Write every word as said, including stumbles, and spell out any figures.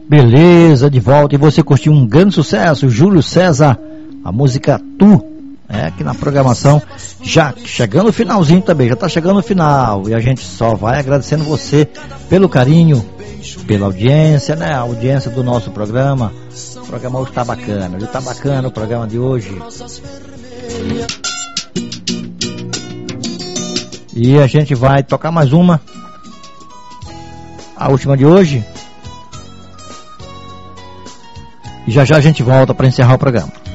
Beleza, de volta. E você curtiu um grande sucesso, Júlio César, a música Tu, é, aqui na programação, já chegando no finalzinho também, já tá chegando no final. E a gente só vai agradecendo você pelo carinho, pela audiência, né? A audiência do nosso programa. O programa hoje tá bacana, ele tá bacana o programa de hoje. E a gente vai tocar mais uma, a última de hoje. E já já a gente volta para encerrar o programa.